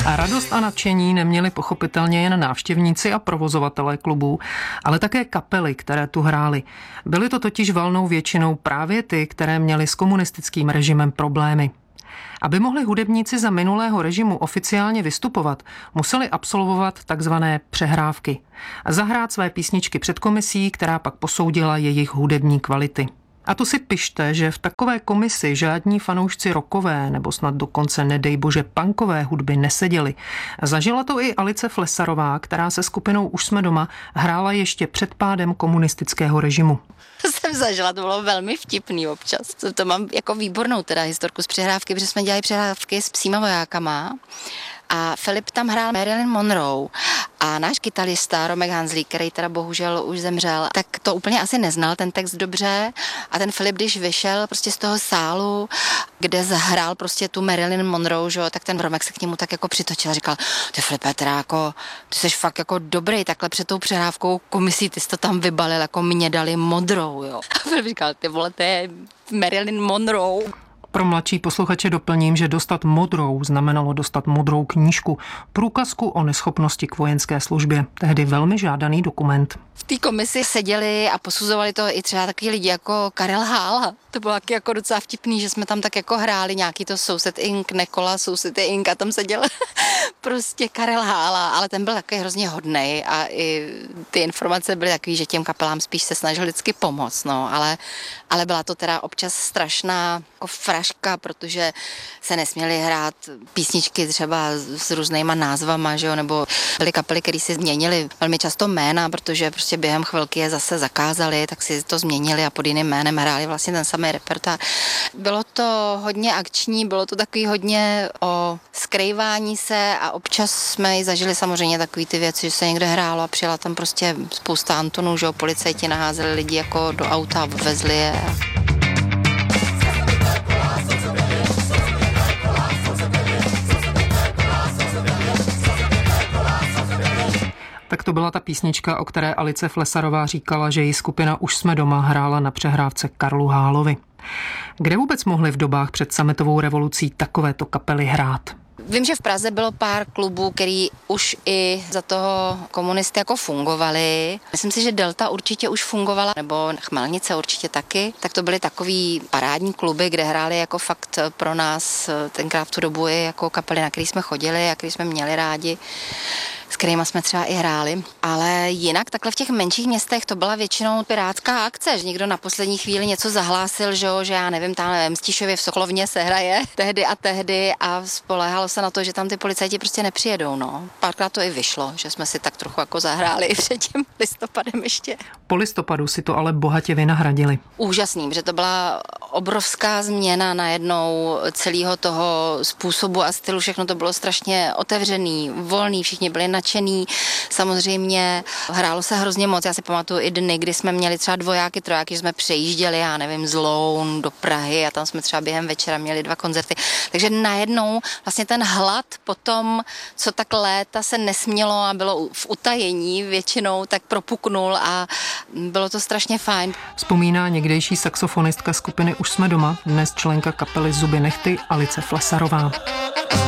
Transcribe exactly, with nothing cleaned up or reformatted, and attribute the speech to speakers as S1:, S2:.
S1: A radost a nadšení neměli pochopitelně jen návštěvníci a provozovatelé klubů, ale také kapely, které tu hrály. Byly to totiž valnou většinou právě ty, které měly s komunistickým režimem problémy. Aby mohli hudebníci za minulého režimu oficiálně vystupovat, museli absolvovat takzvané přehrávky a zahrát své písničky před komisí, která pak posoudila jejich hudební kvality. A to si pište, že v takové komisi žádní fanoušci rockové nebo snad dokonce nedej bože punkové hudby neseděli. Zažila to i Alice Flesarová, která se skupinou Už jsme doma hrála ještě před pádem komunistického režimu.
S2: To jsem zažila, to bylo velmi vtipný občas. To mám jako výbornou teda historku z přehrávky, protože jsme dělali přehrávky s Psíma vojákama a Filip tam hrál Marilyn Monroe a náš kytarista Romek Hanzlík, který teda bohužel už zemřel, tak to úplně asi neznal ten text dobře a ten Filip, když vyšel prostě z toho sálu, kde zahrál prostě tu Marilyn Monroe, že, tak ten Romek se k němu tak jako přitočil a říkal, ty Filipe, teda jako, ty jsi fakt jako dobrý, takhle před tou přehrávkou komisí, ty jsi to tam vybalil, jako mě dali modrou, jo. A Filip říkal, ty vole, to je Marilyn Monroe.
S1: Pro mladší posluchače doplním, že dostat modrou znamenalo dostat modrou knížku, průkazku o neschopnosti k vojenské službě, tehdy velmi žádaný dokument.
S2: V té komisi seděli a posuzovali to i třeba takový lidi jako Karel Hála. To bylo taky jako docela vtipný, že jsme tam tak jako hráli nějaký to Soused Ink, Nekola, Soused Ink a tam seděl prostě Karel Hála, ale ten byl takový hrozně hodnej a i ty informace byly takový, že těm kapelám spíš se snažil vždycky pomoct, no, ale, ale byla to teda občas strašná jako fraška, protože se nesměly hrát písničky třeba s různýma názvama, že jo, nebo byly kapely, které si změnily velmi často jména, protože prostě během chvilky je zase zakázali, tak si to změnili a pod jiným jménem hráli vlastně ten samý repertoár. Bylo to hodně akční, bylo to takový hodně o skrývání se a občas jsme i zažili samozřejmě takový ty věci, že se někde hrálo a přijela tam prostě spousta Antonů, že jo, policajti naházeli lidi jako do auta a vezli je.
S1: Tak to byla ta písnička, o které Alice Flesarová říkala, že její skupina Už jsme doma hrála na přehrávce Karlu Hálovi. Kde vůbec mohly v dobách před sametovou revolucí takovéto kapely hrát?
S2: Vím, že v Praze bylo pár klubů, který už i za toho komunisty jako fungovaly. Myslím si, že Delta určitě už fungovala, nebo Chmelnice určitě taky. Tak to byly takový parádní kluby, kde hráli jako fakt pro nás tenkrát v tu dobu i jako kapely, na který jsme chodili a který jsme měli rádi, s kterýma jsme třeba i hráli. Ale jinak takhle v těch menších městech to byla většinou pirátská akce, že někdo na poslední chvíli něco zahlásil, že, jo, že já nevím, tam v Mstišově v Sokolovně se hraje tehdy a tehdy a spoléhalo se na to, že tam ty policajti prostě nepřijedou. No. Párkrát to i vyšlo, že jsme si tak trochu jako zahráli i před tím listopadem ještě.
S1: Po listopadu si to ale bohatě vynahradili.
S2: Úžasný, že to byla obrovská změna najednou celého toho způsobu a stylu, všechno to bylo strašně otevřený, volný, všichni byli nadšený. Samozřejmě hrálo se hrozně moc. Já si pamatuju i dny, kdy jsme měli třeba dvojáky, trojáky, že jsme přejížděli, já nevím, z Loun do Prahy a tam jsme třeba během večera měli dva koncerty. Takže najednou vlastně ten hlad po tom, co tak léta se nesmělo a bylo v utajení většinou, tak propuknul a bylo to strašně fajn.
S1: Vzpomíná někdejší saxofonistka skupiny Už jsme doma, dnes členka kapely Zuby nehty Alice Flesarová.